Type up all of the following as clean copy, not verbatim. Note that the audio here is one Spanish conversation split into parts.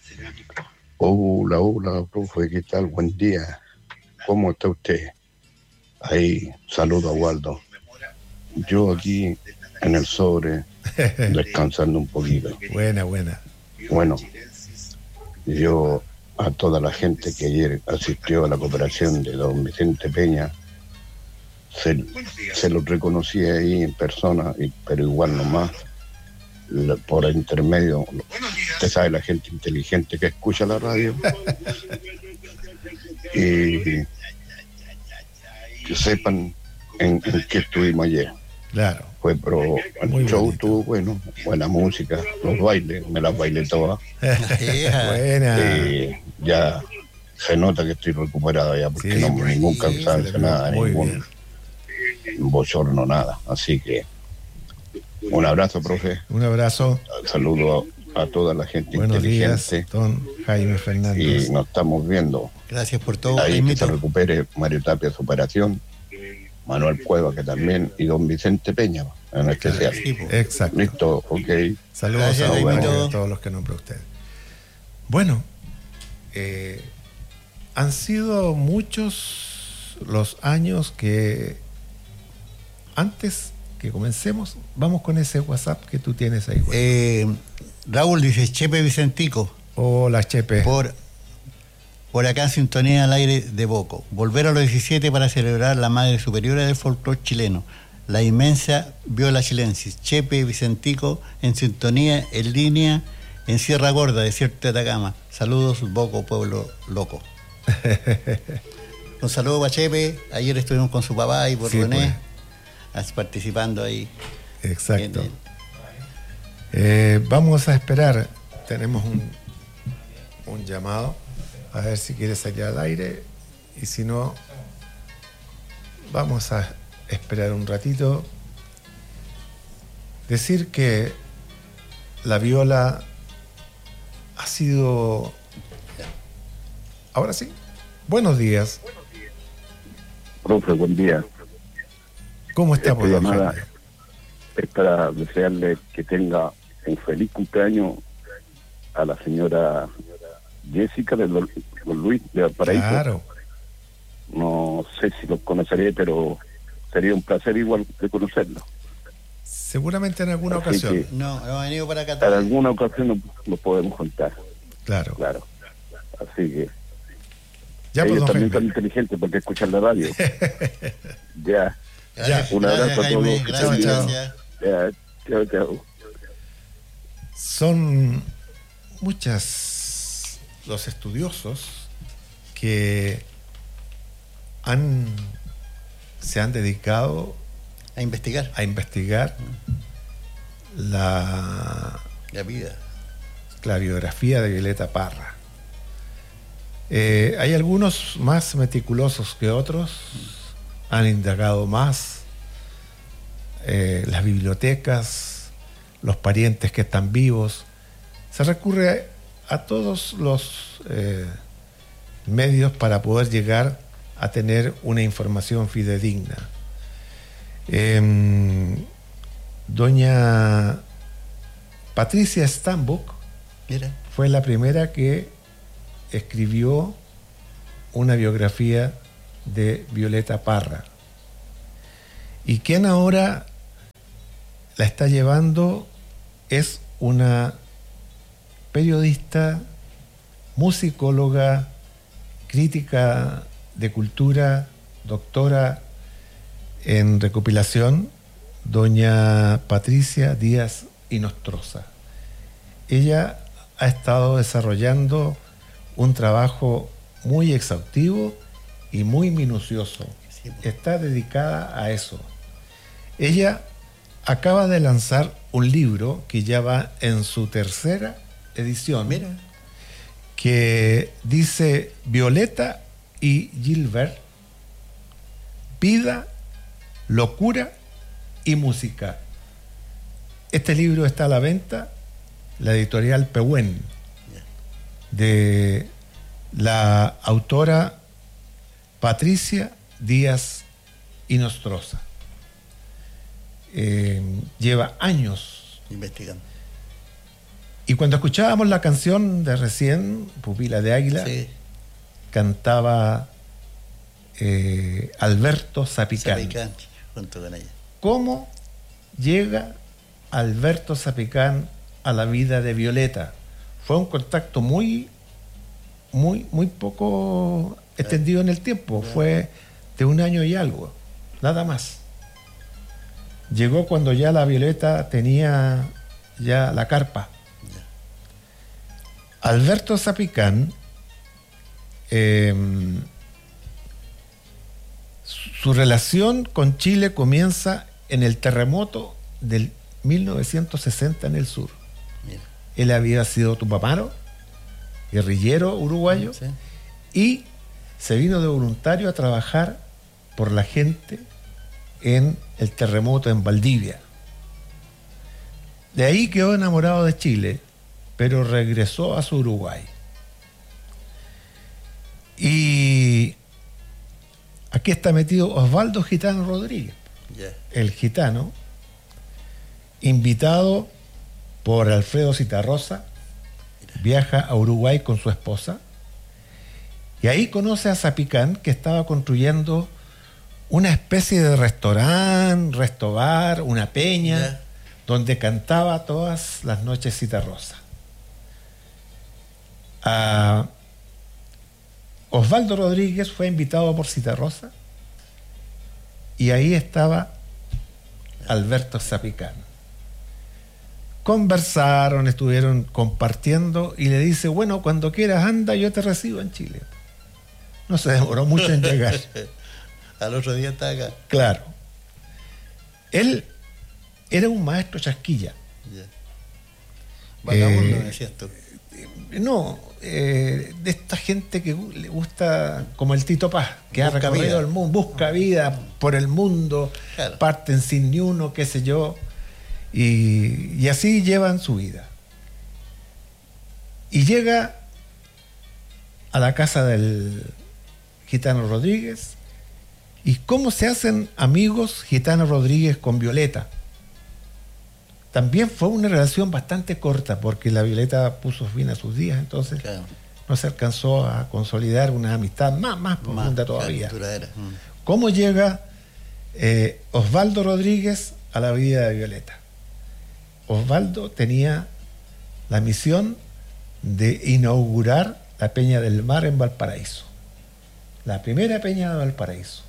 Hola, hola, profe, ¿qué tal? Buen día. ¿Cómo está usted? Ahí, saludo a Waldo. Yo aquí en el sobre, descansando un poquito. Buena, buena. Bueno, yo a toda la gente que ayer asistió a la cooperación de don Vicente Peña, se, se lo reconocí ahí en persona, pero igual nomás, por intermedio, usted sabe, la gente inteligente que escucha la radio, y que sepan en qué estuvimos ayer. Claro. Fue pro, Muy el show bonito. estuvo bueno, buena música, los bailes, me las bailé todas. Buena. Ya se nota que estoy recuperado ya, porque Sí, no pues, ningún se le cansancio, vio nada, muy ningún bien. bochorno, nada. Así que un abrazo, profe. Un abrazo. Saludo a toda la gente Buenos días, inteligente don Jaime y Fernández. nos estamos viendo. Gracias por todo, Ahí que se Jaimito. recupere Mario Tapia su operación, Manuel Cueva que también, y don Vicente Peña en especial. Sí, po. Exacto. Listo, ok. Saludos Gracias, a Jaimito. todos los que nombra usted. Bueno, han sido muchos los años que antes que comencemos, vamos con ese WhatsApp que tú tienes ahí. Raúl dice, Chepe Vicentico, Hola, Chepe. por acá en sintonía al aire de Boco. Volver a los 17 para celebrar la madre superiora del folclore chileno, la inmensa Viola Chilensis. Chepe Vicentico en sintonía, en línea, en Sierra Gorda, desierto de Atacama. Saludos, Boco, pueblo loco. Un saludo para Chepe. Ayer estuvimos con su papá y por Sí, René, participando ahí. Exacto. Vamos a esperar. Tenemos un llamado. A ver si quiere salir al aire. Y si no, vamos a esperar un ratito. Decir que la viola ha sido... Ahora sí. Buenos días. Profe, buen día. ¿Cómo estamos, Esta don llamada Jaime? es para desearle que tenga un feliz cumpleaños a la señora Jessica de Don Luis de Valparaíso. Claro. No sé si lo conoceré, pero sería un placer igual de conocerlo. Seguramente en alguna Así ocasión. que No, hemos venido para acá. en alguna ocasión lo podemos contar. Claro. Claro. Así que Ya, pues, ellos don también son Jaime. inteligentes porque escuchan la radio. Ya. Gracias, Un abrazo a todos. Jaime. Gracias, Chao, chao. gracias. Ya. Chao, chao. Son muchas los estudiosos que se han dedicado A investigar a investigar la vida. biografía de Violeta Parra. Hay algunos más meticulosos que otros, han indagado más las bibliotecas, los parientes que están vivos. Se recurre a todos los medios para poder llegar a tener una información fidedigna. Doña Patricia Stambuk Mira. fue la primera que escribió una biografía de Violeta Parra. Y quien ahora la está llevando es una periodista, musicóloga, crítica de cultura, doctora en recopilación, doña Patricia Díaz Inostroza. Ella ha estado desarrollando un trabajo muy exhaustivo y muy minucioso. Está dedicada a eso. Ella acaba de lanzar un libro que ya va en su tercera edición. Mira. Que dice Violeta y Gilbert, vida, locura y música. Este libro está a la venta, la editorial Pehuen, de la autora Patricia Díaz Inostroza. Lleva años Investigando. Y cuando escuchábamos la canción de recién, Pupila de Águila, Sí. cantaba Alberto Zapicán. Zapicán, junto con ella. ¿Cómo llega Alberto Zapicán a la vida de Violeta? Fue un contacto muy poco extendido en el tiempo. Fue de 1 año y algo, nada más. Llegó cuando ya la Violeta tenía ya la carpa. Alberto Zapicán, su relación con Chile comienza en el terremoto del 1960 en el sur. Mira. Él había sido tupamaro, guerrillero uruguayo, Sí. y se vino de voluntario a trabajar por la gente en el terremoto en Valdivia. De ahí quedó enamorado de Chile, pero regresó a su Uruguay. Y aquí está metido Osvaldo Gitano Rodríguez, Ya. el gitano, invitado por Alfredo Citarrosa, viaja a Uruguay con su esposa, y ahí conoce a Zapicán, que estaba construyendo una especie de restaurante, restobar, una peña, Ya. donde cantaba todas las noches Citarrosa. Osvaldo Rodríguez fue invitado por Citarrosa, y ahí estaba Alberto Zapicán. Conversaron, estuvieron compartiendo, y le dice, bueno, cuando quieras anda, yo te recibo en Chile. No se demoró mucho en llegar. Al otro día está acá. Claro. Él era un maestro chasquilla. Ya. Vagabundo, Eh, decías tú. No, de esta gente que le gusta, como el Tito Paz, que ha Busca recorrido vida. el mundo, busca vida por el mundo, Claro. parten sin ni uno, qué sé yo, y así llevan su vida. Y llega a la casa del Gitano Rodríguez, y cómo se hacen amigos Gitano Rodríguez con Violeta. También fue una relación bastante corta, porque la Violeta puso fin a sus días, entonces Claro. no se alcanzó a consolidar una amistad más profunda todavía. Claro, duradera. ¿Cómo llega Osvaldo Rodríguez a la vida de Violeta? Osvaldo tenía la misión de inaugurar la Peña del Mar en Valparaíso, la primera peña de Valparaíso.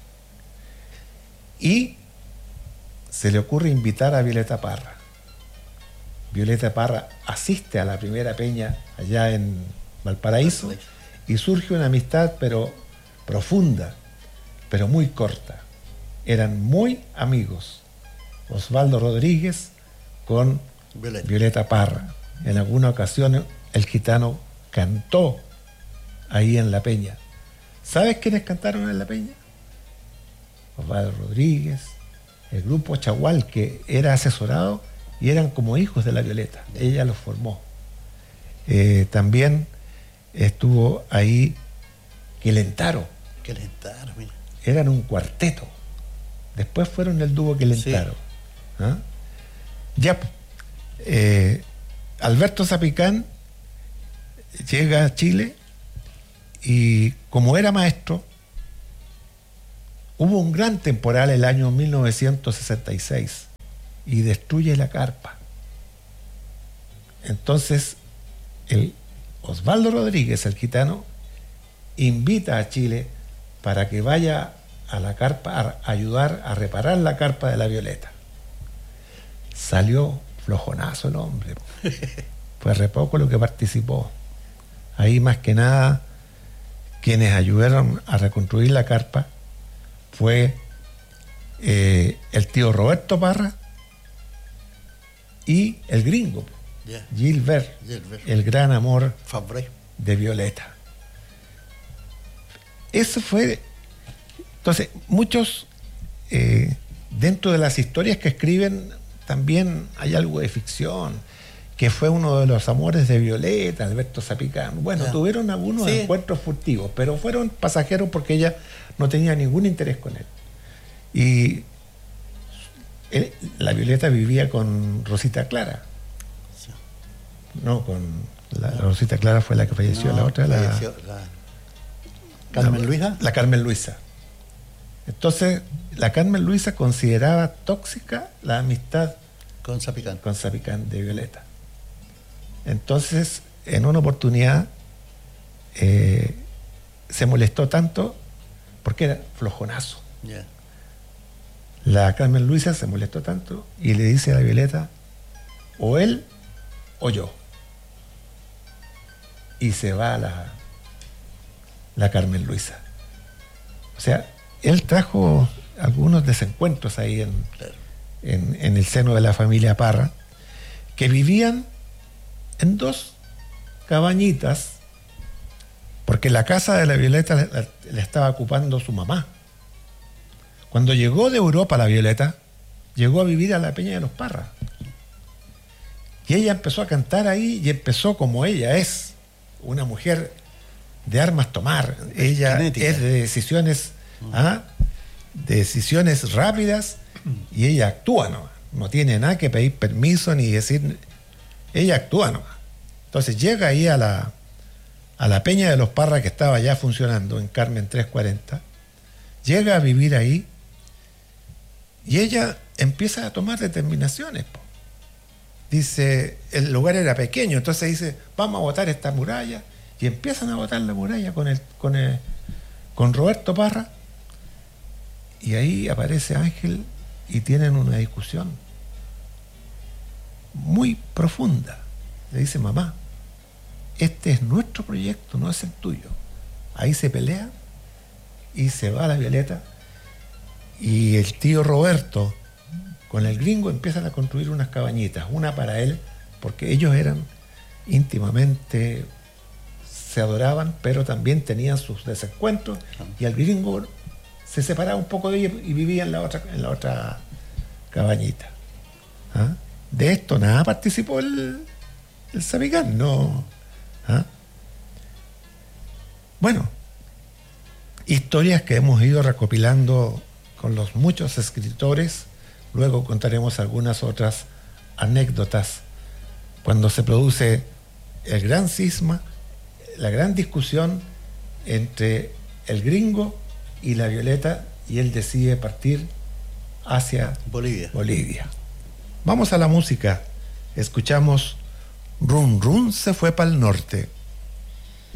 Y se le ocurre invitar a Violeta Parra. Violeta Parra asiste a la primera peña allá en Valparaíso, y surge una amistad, pero profunda, pero muy corta. Eran muy amigos Osvaldo Rodríguez con Violeta Parra. En alguna ocasión el gitano cantó ahí en la peña. ¿Sabes quiénes cantaron en la peña? Osvaldo Rodríguez, el grupo Chagual, que era asesorado, y eran como hijos de la Violeta. Ella los formó. También estuvo ahí Quelentaro. Quelentaro, mira. Eran un cuarteto. Después fueron el dúo Quelentaro. Sí. ¿Ah? Ya, Alberto Zapicán llega a Chile, y como era maestro, hubo un gran temporal el año 1966 y destruye la carpa. Entonces, el Osvaldo Rodríguez, el gitano, invita a Chile para que vaya a la carpa a ayudar a reparar la carpa de la Violeta. Salió flojonazo el hombre. Fue re poco lo que participó. Ahí más que nada, quienes ayudaron a reconstruir la carpa fue el tío Roberto Parra y el gringo, Gilbert, el gran amor Fabre de Violeta. Eso fue. Entonces, muchos, dentro de las historias que escriben, también hay algo de ficción, que fue uno de los amores de Violeta, Alberto Zapicán. Bueno, tuvieron algunos encuentros furtivos, pero fueron pasajeros porque ella no tenía ningún interés con él. Y la Violeta vivía con Rosita Clara. No, con la Rosita Clara fue la que falleció, No, la otra, falleció Carmen Luisa. La Carmen Luisa. Entonces, la Carmen Luisa consideraba tóxica la amistad Con Zapicán. con Zapicán de Violeta. Entonces, en una oportunidad, se molestó tanto porque era flojonazo. Yeah. La Carmen Luisa se molestó tanto y le dice a la Violeta, o él o yo. Y se va la Carmen Luisa. O sea, él trajo algunos desencuentros ahí en el seno de la familia Parra, que vivían en 2 cabañitas, porque la casa de la Violeta la estaba ocupando su mamá. Cuando llegó de Europa la Violeta, llegó a vivir a la Peña de los Parra. Y ella empezó a cantar ahí y empezó como ella es, una mujer de armas tomar. Ella Kinética. es de decisiones rápidas y ella actúa nomás. No tiene nada que pedir permiso ni decir, ella actúa nomás. Entonces llega ahí a la Peña de los Parra, que estaba ya funcionando en Carmen 340, llega a vivir ahí y ella empieza a tomar determinaciones. Dice, el lugar era pequeño, entonces dice, vamos a botar esta muralla, y empiezan a botar la muralla con Roberto Parra, y ahí aparece Ángel y tienen una discusión muy profunda. Le dice, mamá, este es nuestro proyecto, no es el tuyo. Ahí se pelean y se va la Violeta, y el tío Roberto con el gringo empiezan a construir unas cabañitas, una para él, porque ellos eran íntimamente, se adoraban, pero también tenían sus desencuentros, y el gringo se separaba un poco de ellos y vivía en la otra cabañita. ¿Ah? De esto nada participó el Zapicán, no. ¿Ah? Bueno, historias que hemos ido recopilando con los muchos escritores. Luego contaremos algunas otras anécdotas cuando se produce el gran cisma, la gran discusión entre el gringo y la Violeta, y él decide partir hacia Bolivia. Vamos a la música. Escuchamos Run Run se fue para el norte.